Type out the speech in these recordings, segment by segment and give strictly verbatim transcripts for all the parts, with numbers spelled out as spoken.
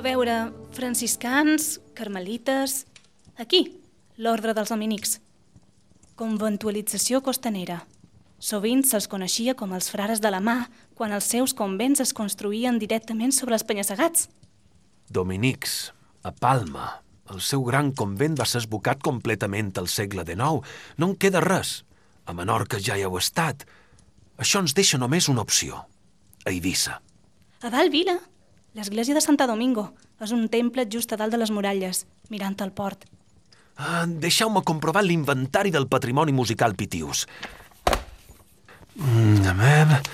A veure, franciscans, carmelites... Aquí, l'ordre dels dominics. Conventualització costanera. Sovint se'ls coneixia com els frares de la mà quan els seus convents es construïen directament sobre els penya-segats. Dominics, a Palma. El seu gran convent va ser esbocat completament al segle dinou. No en queda res. A Menorca ja hi heu estat. Això ens deixa només una opció. A Eivissa. A dalt vila, l'església de Santa Domingo. És un temple just a dalt de les muralles, mirant al port. Ah, deixeu-me comprovar l'inventari del patrimoni musical Pitius. Mm, a veure...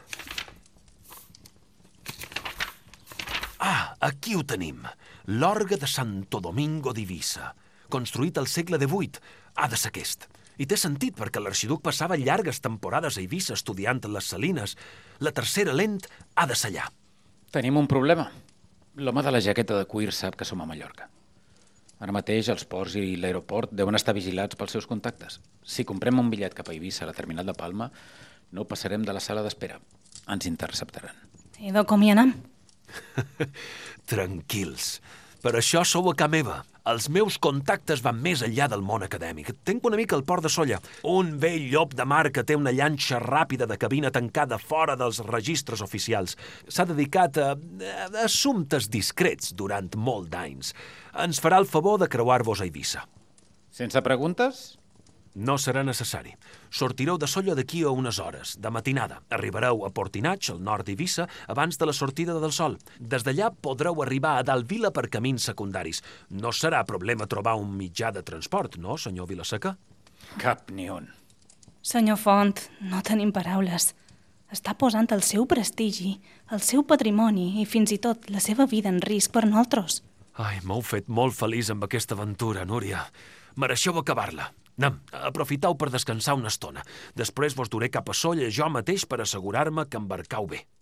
Ah, aquí ho tenim. L'orgue de Santo Domingo d'Eivissa, construït al segle divuit. Ha de ser aquest. I té sentit, perquè l'arxiduc passava llargues temporades a Eivissa estudiant les salines. La tercera lent ha de ser allà. Tenim un problema. L'home de la jaqueta de cuir sap que som a Mallorca. Ara mateix els ports i l'aeroport deuen estar vigilats pels seus contactes. Si comprem un bitllet cap a Eivissa a la terminal de Palma, no passarem de la sala d'espera. Ens interceptaran. I de com hi anem? Tranquils. Per això sou a ca meva. Els meus contactes van més enllà del món acadèmic. Tenc un amic al port de Sóller, un vell llop de mar que té una llanxa ràpida de cabina tancada fora dels registres oficials. S'ha dedicat a, a assumptes discrets durant molt d'anys. Ens farà el favor de creuar-vos a Eivissa. Sense preguntes? No serà necessari. Sortireu de Sóller d'aquí a unes hores, de matinada. Arribareu a Portinatx, al nord d'Eivissa, abans de la sortida del sol. Des d'allà podreu arribar a dalt vila per camins secundaris. No serà problema trobar un mitjà de transport, no, senyor Vilaseca? Cap ni un. Senyor Font, no tenim paraules. Està posant el seu prestigi, el seu patrimoni i fins i tot la seva vida en risc per nosaltres. Ai, m'heu fet molt feliç amb aquesta aventura, Núria. Mereixeu acabar-la. Anem, aprofiteu per descansar una estona. Després vos duré cap a Sóller jo mateix per assegurar-me que embarcau bé.